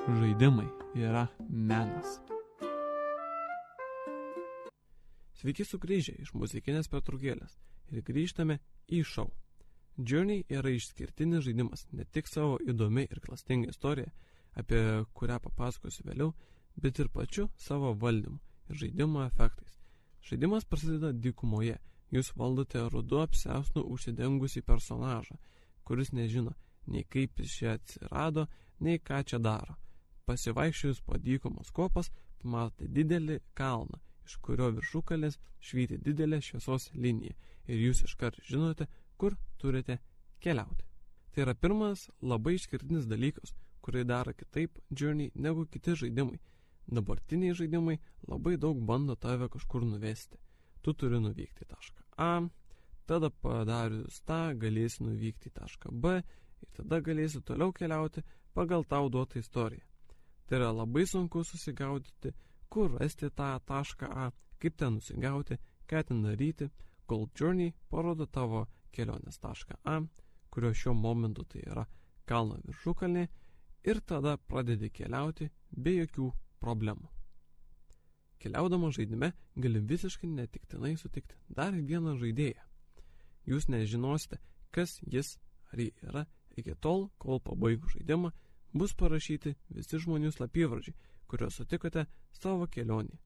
žaidimai yra menas. Sveiki sugrįžę iš muzikinės pertraukėlės ir grįžtame į šou. Journey yra išskirtinis žaidimas ne tik savo įdomi ir klastinga istorija, apie kurią papasakosiu vėliau, bet ir pačiu savo valdymu ir žaidimo efektais. Žaidimas prasideda dykumoje. Jūs valdote rudu apsiausnu užsidengusi personažą, kuris nežino nei kaip jis čia atsirado, nei ką čia daro. Pasivaikščiojus po dykumos kopas, pamatote didelį kalną, iš kurio viršukalės švyti didelė šviesos linija ir jūs iškart žinote, kur turite keliauti. Tai yra pirmas labai išskirtinis dalykas, kurį daro kitaip Journey negu kiti žaidimai. Dabartiniai žaidimai labai daug bando tave kažkur nuvesti. Tu turi nuvykti į tašką A, tada padarius tą galėsi nuvykti į tašką B ir tada galėsi toliau keliauti pagal tau duotą istoriją. Tai yra labai sunku susigaudyti, kur rasti tą tašką A, kaip ten nusigauti, ką ten daryti, kol Journey parodo tavo kelionės tašką A, kurio šiuo momentu tai yra kalno viršukalnė, ir tada pradedi keliauti be jokių problemų. Keliaudama žaidime gali visiškai netiktinai sutikti dar vieną žaidėją. Jūs nežinosite, kas jis ar jį yra, iki tol, kol pabaigus žaidimą bus parašyti visi žmonių slapyvardžiai, kuriuos sutikote savo kelionėje.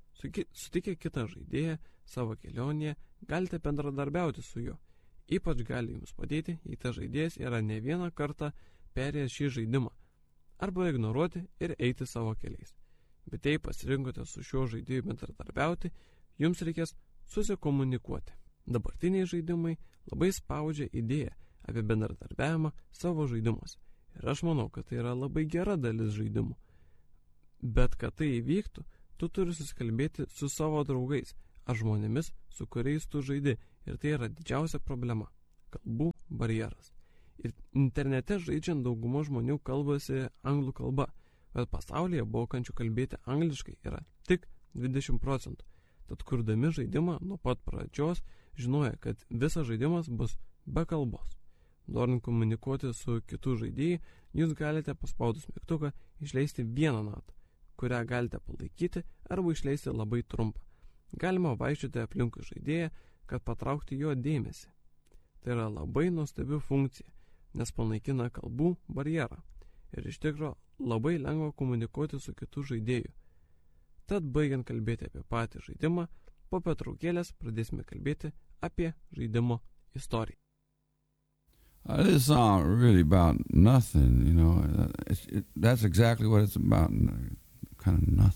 Sutikę kitą žaidėją savo kelionėje, galite bendradarbiauti su juo. Ypač gali jums padėti, jei tas žaidėjas yra ne vieną kartą perėjęs šį žaidimą, arba ignoruoti ir eiti savo keliais. Bet jei pasirinkote su šiuo žaidėju bendradarbiauti, jums reikės susikomunikuoti. Dabartiniai žaidimai labai spaudžia idėją apie bendradarbiavimą savo žaidimuose. Ir aš manau, kad tai yra labai gera dalis žaidimų. Bet kad tai įvyktų, tu turi susikalbėti su savo draugais ar žmonėmis, su kuriais tu žaidi. Ir tai yra didžiausia problema – kalbų barjeras. Ir internete žaidžiant dauguma žmonių kalbasi anglų kalba, bet pasaulyje mokančių kalbėti angliškai yra tik 20%. Tad kurdami žaidimą nuo pat pradžios žinoja, kad visas žaidimas bus be kalbos. Norint komunikuoti su kitu žaidėju, jūs galite paspaudus mygtuką išleisti vieną natą, kurią galite palaikyti arba išleisti labai trumpą. Galima vaikščioti aplinkui žaidėją, kad patraukti jo dėmesį. Tai yra labai nuostabi funkcija, nes panaikina kalbų barjerą ir iš tikro labai lengva komunikuoti su kitu žaidėju. Tad baigiant kalbėti apie patį žaidimą, po pertraukėlės pradėsime kalbėti apie žaidimo istoriją. This song really about nothing, you know. That's exactly what it's about, kind of nothing.